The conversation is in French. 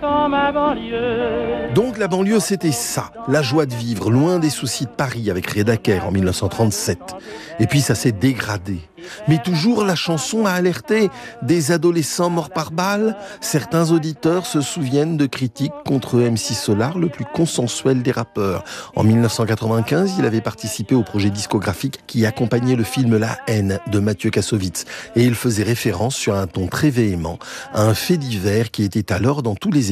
dans ma banlieue. Donc la banlieue, c'était ça, la joie de vivre, loin des soucis de Paris avec Reda Kerr en 1937. Et puis ça s'est dégradé. Mais toujours la chanson a alerté des adolescents morts par balle. Certains auditeurs se souviennent de critiques contre MC Solar, le plus consensuel des rappeurs. En 1995, il avait participé au projet discographique qui accompagnait le film La haine de Mathieu Kassovitz. Et il faisait référence sur un ton très véhément à un fait divers qui était alors dans tous les